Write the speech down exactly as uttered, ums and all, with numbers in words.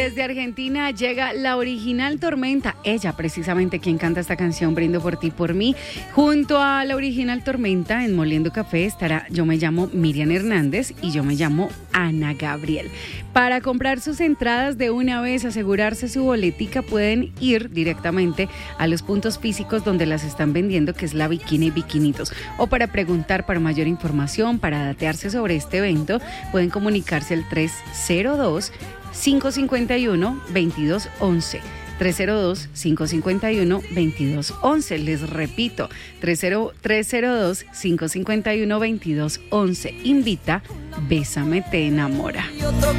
Desde Argentina llega la original Tormenta. Ella, precisamente, quien canta esta canción, Brindo por ti, por mí. Junto a la original Tormenta, en Moliendo Café, estará Yo me llamo Miriam Hernández y yo me llamo Ana Gabriel. Para comprar sus entradas de una vez, asegurarse su boletica, pueden ir directamente a los puntos físicos donde las están vendiendo, que es la Bikini y Bikinitos. O para preguntar para mayor información, para datearse sobre este evento, pueden comunicarse al tres cero dos, cinco cinco uno, dos dos once. tres cero dos, cinco cinco uno, dos dos once. Les repito, tres cero dos, cinco cinco uno, dos dos once. Invita, Bésame, te enamora.